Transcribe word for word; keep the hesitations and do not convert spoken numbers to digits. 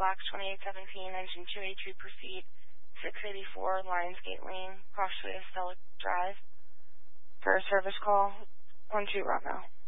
Black twenty-eight seventeen, engine two eighty-two, proceed six eighty-four, Lionsgate Lane, Crossway of Stella Drive, for a service call, one two Bravo.